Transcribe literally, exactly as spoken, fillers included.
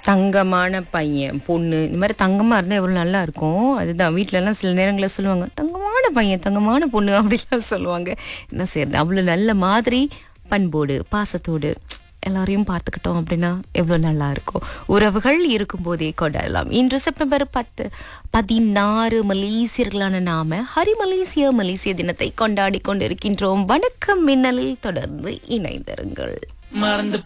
தங்கமான பையன் பொண்ணு இந்த மாதிரி தங்கமா இருந்தா எவ்வளவு நல்லா இருக்கும். அதுதான் வீட்ல எல்லாம் சில நேரங்களில் சொல்லுவாங்க, தங்கமான பையன் தங்கமான பொண்ணு அப்படிலாம் சொல்லுவாங்க. என்ன செய்யறது, அவ்வளவு நல்ல மாதிரி பண்போடு பாசத்தோடு எல்லாரையும் பார்த்துக்கிட்டோம் அப்படின்னா எவ்வளவு நல்லா இருக்கும். உறவுகள் இருக்கும் போதே கொண்டாடலாம். இன்று செப்டம்பர் பத்து பதினாறு மலேசியர்களான நாம ஹரி மலேசியா மலேசிய தினத்தை கொண்டாடி கொண்டிருக்கின்றோம். வணக்கம் மின்னலில் தொடர்ந்து இணைந்திருங்கள். மறந்து